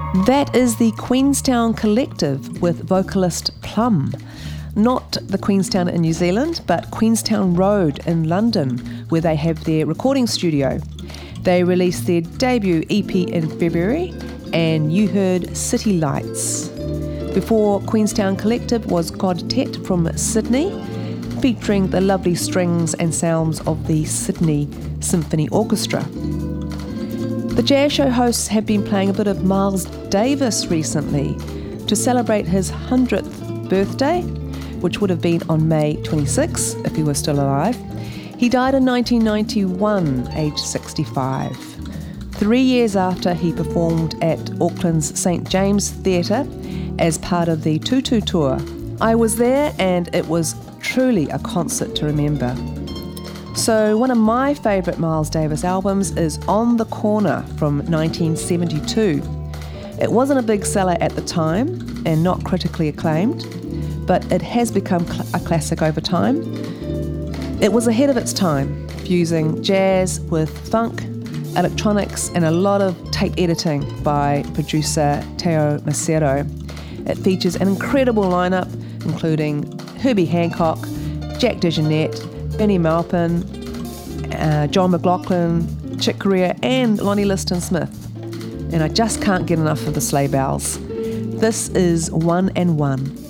That is the Queenstown Collective with vocalist Plum. Not the Queenstown in New Zealand, but Queenstown Road in London, where they have their recording studio. They released their debut EP in February, and you heard City Lights. Before Queenstown Collective was Quartet from Sydney, featuring the lovely strings and sounds of the Sydney Symphony Orchestra. The Jazz Show hosts have been playing a bit of Miles Davis recently to celebrate his 100th birthday, which would have been on May 26, if he was still alive. He died in 1991, aged 65. 3 years after he performed at Auckland's St James Theatre as part of the Tutu Tour. I was there and it was truly a concert to remember. So one of my favourite Miles Davis albums is On the Corner from 1972. It wasn't a big seller at the time and not critically acclaimed, but it has become a classic over time. It was ahead of its time, fusing jazz with funk, electronics and a lot of tape editing by producer Teo Macero. It features an incredible lineup including Herbie Hancock, Jack DeJohnette, Benny Maupin, John McLaughlin, Chick Corea and Lonnie Liston Smith. And I just can't get enough of the sleigh bells. This is 1 and 1.